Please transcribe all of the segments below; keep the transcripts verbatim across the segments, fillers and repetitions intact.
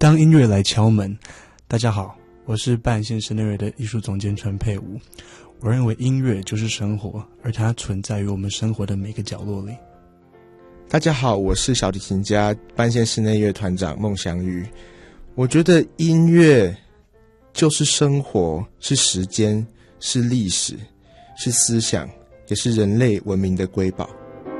当音乐来敲门。大家好，我是半线室内乐的艺术总监陈佩吾。我认为音乐就是生活，而它存在于我们生活的每个角落里。 大家好，我是小提琴家半线室内乐团长孟祥宇。我觉得音乐就是生活，是时间，是历史，是思想，也是人类文明的瑰宝。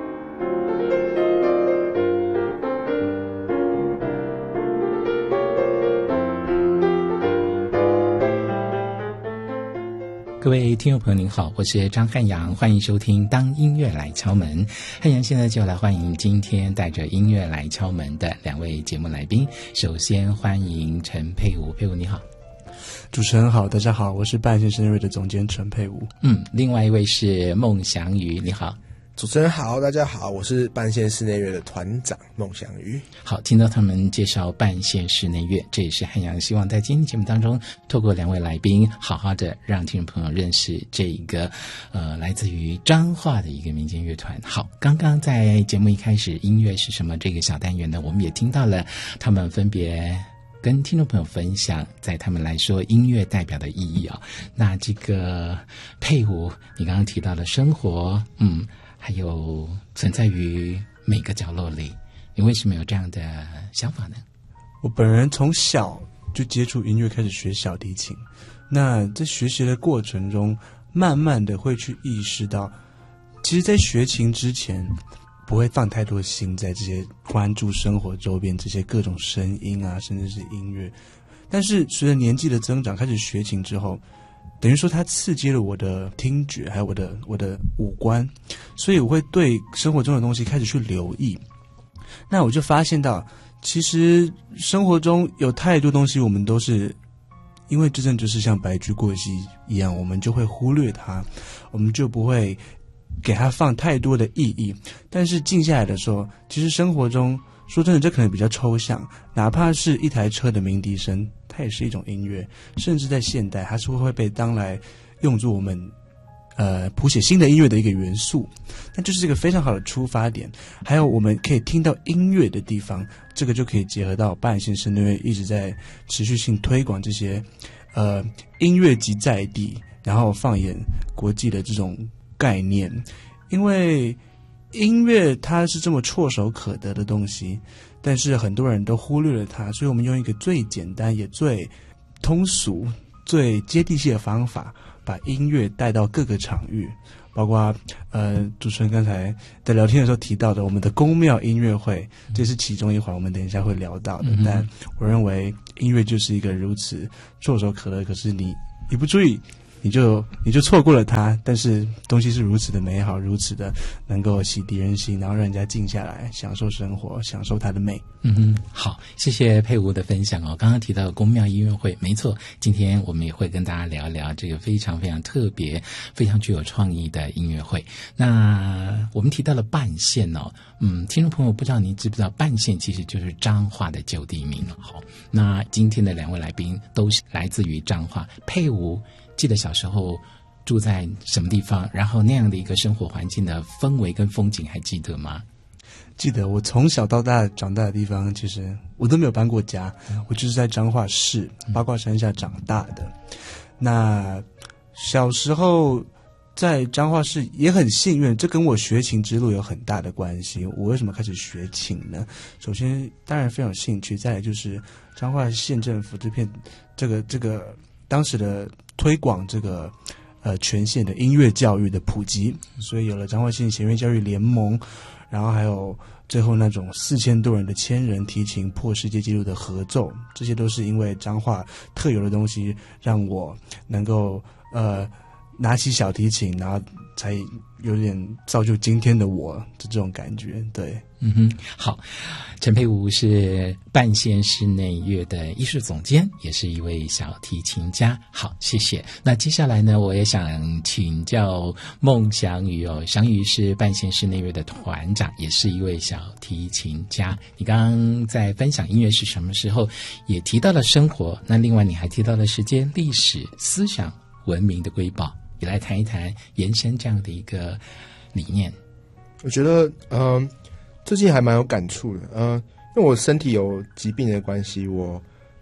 各位听众朋友您好，我是张汉阳，欢迎收听当音乐来敲门。汉阳现在就来欢迎今天带着音乐来敲门的两位节目来宾。首先欢迎陈佩吾，佩吾你好。 主持人好，大家好，我是半线室内乐的总监陈佩吾。 嗯，另外一位是孟祥宇，你好。 主持人好，大家好，我是半线室内乐的团长孟祥宇。 好，听到他们介绍半线室内乐，这也是汉阳希望在今天节目当中透过两位来宾好好的让听众朋友认识这一个呃来自于彰化的一个民间乐团。好，刚刚在节目一开始音乐是什么这个小单元呢，我们也听到了他们分别跟听众朋友分享在他们来说音乐代表的意义啊、哦。那这个佩吾你刚刚提到了生活，嗯还有存在于每个角落里，你为什么有这样的想法呢？ 我本人从小就接触音乐，开始学小提琴。那在学习的过程中，慢慢的会去意识到，其实在学琴之前不会放太多心在这些关注生活周边这些各种声音啊，甚至是音乐。但是随着年纪的增长，开始学琴之后，等于说它刺激了我的听觉，还有我的我的五官，所以我会对生活中的东西开始去留意。那我就发现到，其实生活中有太多东西我们都是因为这阵就是像白驹过隙一样，我们就会忽略它，我们就不会给它放太多的意义。但是静下来的时候，其实生活中说真的，这可能比较抽象，哪怕是一台车的鸣笛声，它也是一种音乐，甚至在现代它是会被当来用作我们呃谱写新的音乐的一个元素。那就是一个非常好的出发点。还有我们可以听到音乐的地方，这个就可以结合到半线室内乐一直在持续性推广这些呃音乐即在地，然后放眼国际的这种概念。因为音乐它是这么唾手可得的东西，但是很多人都忽略了它，所以我们用一个最简单也最通俗最接地气的方法，把音乐带到各个场域，包括呃主持人刚才在聊天的时候提到的我们的宫庙音乐会，这是其中一环，我们等一下会聊到的、嗯、但我认为音乐就是一个如此唾手可得，可是你一不注意你就你就错过了它，但是东西是如此的美好，如此的能够洗涤人心，然后让人家静下来享受生活，享受它的美。 嗯哼，好，谢谢佩吾的分享哦。刚刚提到的宫庙音乐会，没错，今天我们也会跟大家聊一聊这个非常非常特别非常具有创意的音乐会。那我们提到了半线哦，嗯，听众朋友不知道您知不知道，半线其实就是彰化的旧地名了。好，那今天的两位来宾都是来自于彰化。佩吾记得小时候住在什么地方，然后那样的一个生活环境的氛围跟风景还记得吗？ 记得，我从小到大长大的地方，其实我都没有搬过家，我就是在彰化市八卦山下长大的。那小时候在彰化市也很幸运，这跟我学琴之路有很大的关系。我为什么开始学琴呢？首先当然非常有兴趣，再来就是彰化县政府这片这个这个当时的推广这个呃全县的音乐教育的普及，所以有了彰化县弦乐教育联盟，然后还有最后那种四千多人的千人提琴破世界纪录的合奏，这些都是因为彰化特有的东西，让我能够呃拿起小提琴，然后才有点造就今天的我的这种感觉。对， 嗯哼，好，陈佩吾是半线室内乐的艺术总监，也是一位小提琴家。好，谢谢。那接下来呢，我也想请教孟祥宇哦，祥宇是半线室内乐的团长，也是一位小提琴家。你刚刚在分享音乐是什么时候，也提到了生活，那另外你还提到了时间、历史、思想、文明的瑰宝，也来谈一谈延伸这样的一个理念。 我觉得嗯、呃最近还蛮有感触的，呃，因为我身体有疾病的关系，我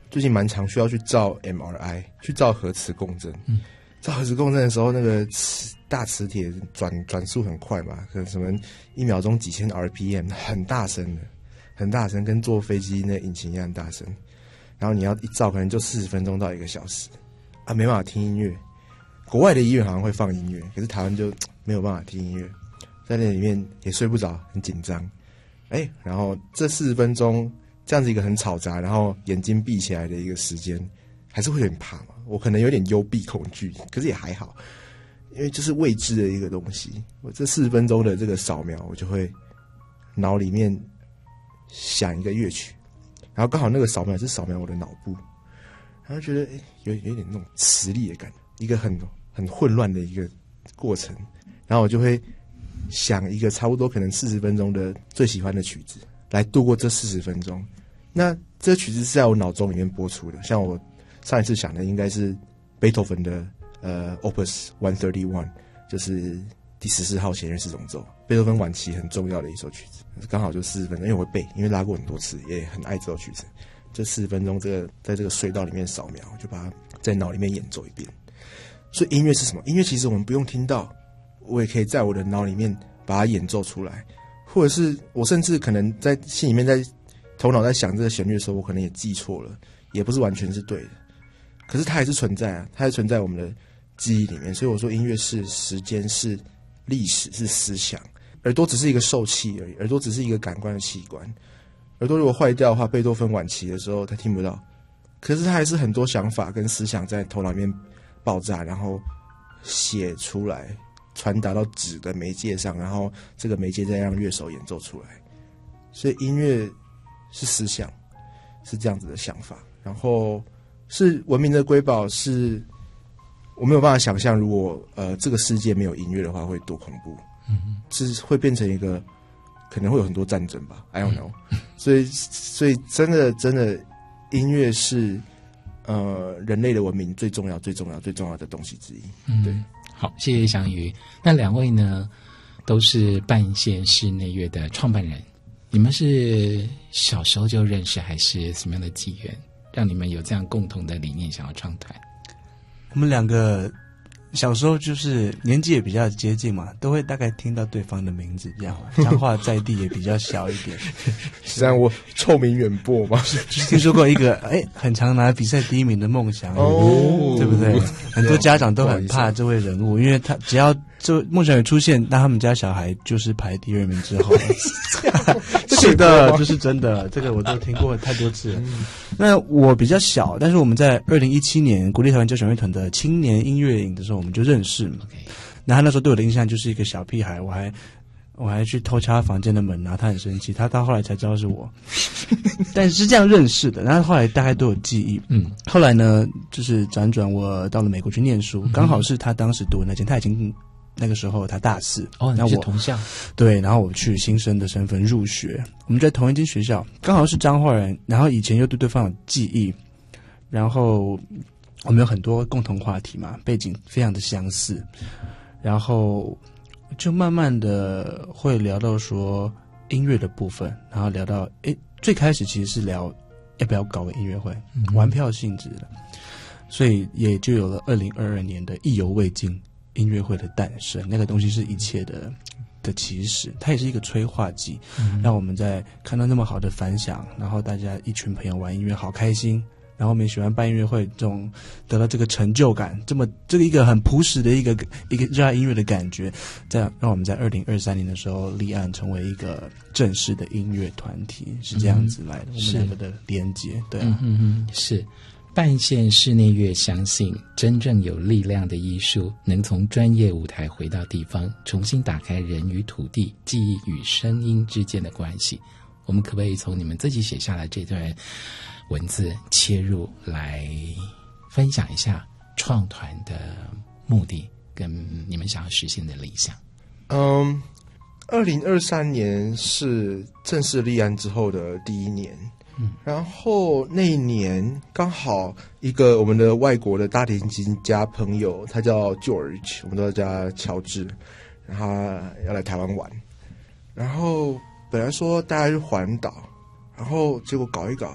最近蛮常需要去照 M R I， 去照核磁共振。嗯，照核磁共振的时候，那个磁大磁铁转转速很快嘛，可能什么一秒钟几千 R P M， 很大声的，很大声，跟坐飞机那引擎一样大声。然后你要一照，可能就四十分钟到一个小时啊，没办法听音乐。国外的医院好像会放音乐，可是台湾就没有办法听音乐，在那里面也睡不着，很紧张。哎，然后这四十分钟这样子一个很嘈杂，然后眼睛闭起来的一个时间，还是会有点怕嘛。我可能有点幽闭恐惧，可是也还好，因为这是未知的一个东西。我这四十分钟的这个扫描，我就会脑里面想一个乐曲，然后刚好那个扫描是扫描我的脑部，然后觉得诶有有点那种磁力的感觉，一个很很混乱的一个过程，然后我就会想一个差不多可能四十分钟的最喜欢的曲子来度过这四十分钟。那这曲子是在我脑中里面播出的，像我上一次想的应该是贝多芬的呃 Opus 一三一，就是第十四号弦乐四重奏，贝多芬晚期很重要的一首曲子，刚好就四十分钟，因为我会背，因为拉过很多次，也很爱这首曲子。这四十分钟，这个在这个隧道里面扫描，就把它在脑里面演奏一遍。所以音乐是什么？音乐其实我们不用听到，我也可以在我的脑里面把它演奏出来，或者是我甚至可能在心里面在头脑在想这个旋律的时候，我可能也记错了，也不是完全是对的，可是它还是存在啊，它还存在我们的记忆里面。所以我说音乐是时间，是历史，是思想。耳朵只是一个受器而已，耳朵只是一个感官的器官。耳朵如果坏掉的话，贝多芬晚期的时候他听不到，可是他还是很多想法跟思想在头脑里面爆炸，然后写出来，传达到纸的媒介上，然后这个媒介再让乐手演奏出来。所以音乐是思想，是这样子的想法，然后是文明的瑰宝，是我没有办法想象，如果呃这个世界没有音乐的话会多恐怖。嗯，是会变成一个可能会有很多战争吧 ，I don't know。所以，所以真的真的，音乐是呃人类的文明最重要、最重要、最重要的东西之一。嗯，对。 好，谢谢翔宇。那两位呢，都是半线室内乐的创办人。你们是小时候就认识，还是什么样的机缘，让你们有这样共同的理念，想要创团？ 我们两个小时候就是年纪也比较接近嘛，都会大概听到对方的名字，这样彰化在地也比较小一点。 实际上我臭名远播嘛， 听说过一个哎很常拿比赛第一名的梦想哦，对不对？很多家长都很怕这位人物，因为他只要这梦想宇出现，那他们家小孩就是排第二名之后。是的，这是真的，这个我都听过太多次了。那我比较小，但是我们在二零一七年国立台湾交响乐团的青年音乐营的时候，我们就认识嘛。那他那时候对我的印象就是一个小屁孩，我还我还去偷敲他房间的门，然后他很生气，他到后来才知道是我，但是这样认识的。然后后来大概都有记忆。嗯，后来呢，就是辗转我到了美国去念书，刚好是他当时读的那间，他已经。那个时候他大四哦，你是同校， 对，然后我去新生的身份入学，我们在同一间学校，刚好是彰化人，然后以前又对对方有记忆，然后我们有很多共同话题嘛，背景非常的相似，然后就慢慢的会聊到说音乐的部分，然后聊到诶，最开始其实是聊要不要搞个音乐会，嗯、玩票性质的，所以也就有了二零二二年的意犹未尽音乐会的诞生。那个东西是一切的的起始，它也是一个催化剂，嗯、让我们在看到那么好的反响，然后大家一群朋友玩音乐好开心，然后我们也喜欢办音乐会，这种得到这个成就感，这么这个一个很朴实的一个一个热爱音乐的感觉，这样让我们在二零二三年的时候立案成为一个正式的音乐团体，是这样子来的。嗯、我们两个的连结，对啊， 嗯嗯，是。半线室内乐相信，真正有力量的艺术能从专业舞台回到地方，重新打开人与土地、记忆与声音之间的关系。我们可不可以从你们自己写下来这段文字切入，来分享一下创团的目的跟你们想要实现的理想？ 嗯，二零二三年是正式立案之后的第一年。嗯、然后那一年刚好一个我们的外国的大提琴家朋友，他叫 George， 我们都叫他乔治，然后他要来台湾玩，然后本来说大家去环岛，然后结果搞一搞，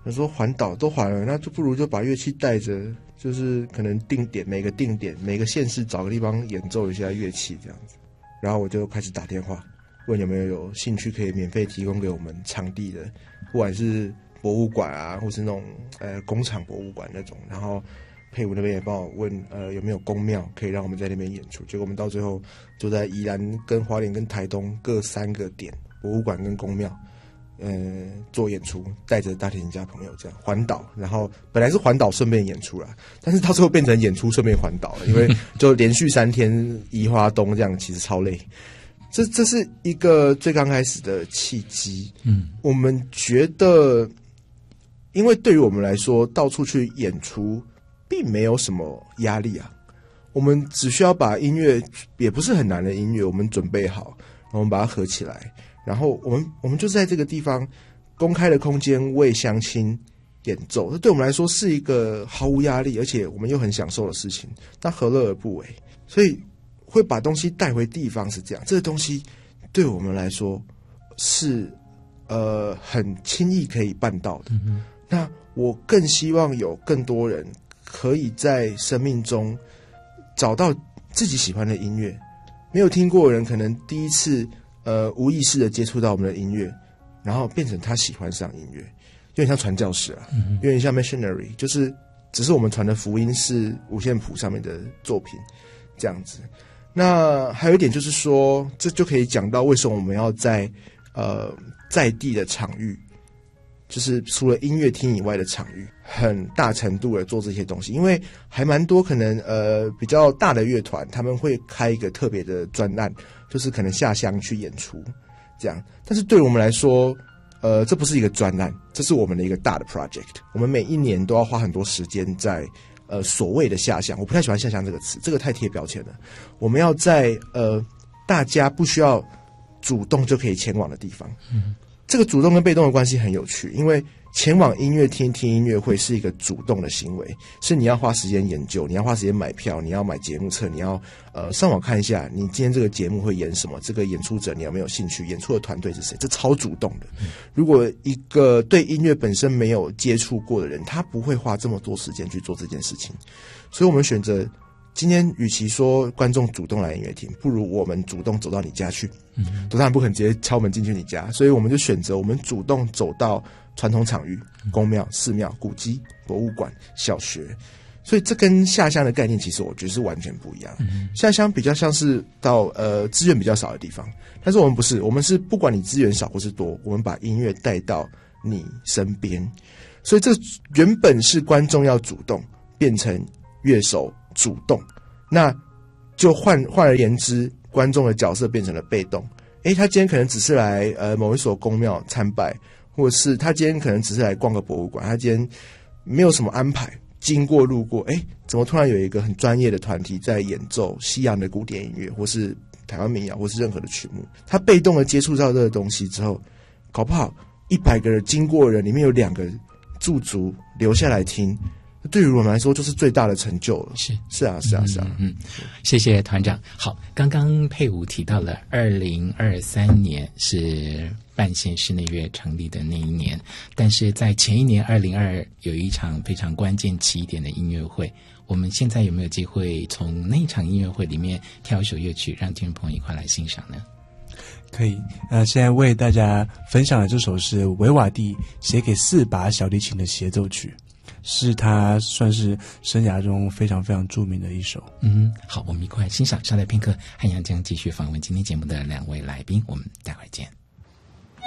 他说环岛都环了，那就不如就把乐器带着，就是可能定点每个定点每个县市找个地方演奏一下乐器这样子。然后我就开始打电话问有没有有兴趣可以免费提供给我们场地的，不管是博物馆啊，或是那种呃工厂博物馆那种。然后佩武那边也帮我问呃有没有公庙可以让我们在那边演出。结果我们到最后就在宜兰跟花莲跟台东各三个点博物馆跟公庙。呃，做演出，带着大提琴家朋友这样环岛，然后本来是环岛顺便演出啦，但是到最后变成演出顺便环岛了，因为就连续三天宜花东这样，其实超累。这这是一个最刚开始的契机。嗯，我们觉得，因为对于我们来说，到处去演出并没有什么压力啊，我们只需要把音乐，也不是很难的音乐，我们准备好，然后我们把它合起来。然后我们我们就在这个地方公开的空间为乡亲演奏，这对我们来说是一个毫无压力，而且我们又很享受的事情，那何乐而不为？所以会把东西带回地方是这样，这个东西对我们来说是呃很轻易可以办到的。嗯、那我更希望有更多人可以在生命中找到自己喜欢的音乐，没有听过的人可能第一次。呃，无意识的接触到我们的音乐，然后变成他喜欢上音乐，有点像传教士啊，嗯、有点像 missionary， 就是只是我们传的福音是五线谱上面的作品这样子。那还有一点就是说，这就可以讲到为什么我们要在呃在地的场域，就是除了音乐厅以外的场域，很大程度的做这些东西，因为还蛮多可能呃比较大的乐团，他们会开一个特别的专案。就是可能下乡去演出，这样。但是对我们来说，呃，这不是一个专案，这是我们的一个大的 project。我们每一年都要花很多时间在呃所谓的下乡，我不太喜欢下乡这个词，这个太贴标签了。我们要在呃大家不需要主动就可以前往的地方。嗯，这个主动跟被动的关系很有趣，因为前往音乐厅听音乐会是一个主动的行为，是你要花时间研究，你要花时间买票，你要买节目册，你要呃上网看一下你今天这个节目会演什么，这个演出者你有没有兴趣，演出的团队是谁，这超主动的。如果一个对音乐本身没有接触过的人，他不会花这么多时间去做这件事情。所以我们选择今天与其说观众主动来音乐厅，不如我们主动走到你家去。嗯，当然不可能直接敲门进去你家，所以我们就选择我们主动走到传统场域，宫庙、寺庙、古迹、博物馆、小学。所以这跟下乡的概念其实我觉得是完全不一样。嗯、下乡比较像是到呃资源比较少的地方，但是我们不是，我们是不管你资源少或是多，我们把音乐带到你身边。所以这原本是观众要主动，变成乐手主动，那就换换而言之，观众的角色变成了被动。诶，他今天可能只是来呃某一所宫庙参拜，或者是他今天可能只是来逛个博物馆，他今天没有什么安排，经过路过，诶，怎么突然有一个很专业的团体在演奏西洋的古典音乐，或是台湾民谣，或是任何的曲目，他被动的接触到这个东西之后，搞不好一百个人经过的人里面有两个驻足留下来听，对于我们来说就是最大的成就了。是是啊是啊是啊。 嗯，嗯谢谢团长。好，刚刚佩武提到了二零二三年是半线室内乐成立的那一年，但是在前一年二零二二有一场非常关键起点的音乐会，我们现在有没有机会从那场音乐会里面挑一首乐曲让听众朋友一块来欣赏呢？ 可以，那现在为大家分享的这首是维瓦蒂写给四把小提琴的协奏曲，是他算是生涯中非常非常著名的一首。 嗯，好，我们一块欣赏。稍待片刻，汉阳将继续访问今天节目的两位来宾，我们待会儿见。